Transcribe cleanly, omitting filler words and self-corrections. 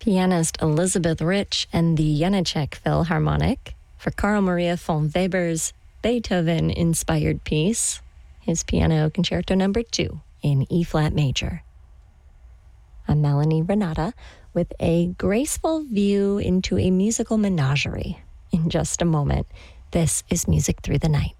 pianist Elizabeth Rich and the Janáček Philharmonic for Carl Maria von Weber's Beethoven-inspired piece, his Piano Concerto No. 2 in E-flat major. I'm Melanie Renata with a graceful view into a musical menagerie. In just a moment, this is Music Through the Night.